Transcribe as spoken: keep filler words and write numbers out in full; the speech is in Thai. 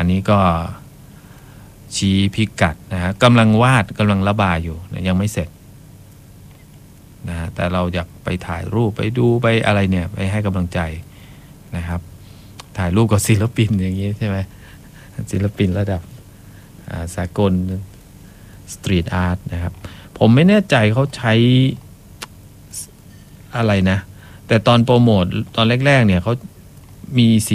อันนี้ก็ชี้พิกัดนะฮะกำลังวาดกำลังระบายอยู่นะยังไม่เสร็จนะแต่เราอยากไปถ่ายรูปไปดูไปอะไรเนี่ยไปให้กำลังใจนะครับถ่ายรูปกับศิลปินอย่างนี้ใช่ไหมศิลปินระดับสากลสตรีทอาร์ตนะครับผมไม่แน่ใจเขาใช้อะไรนะแต่ตอนโปรโมทตอนแรกๆเนี่ยเขามี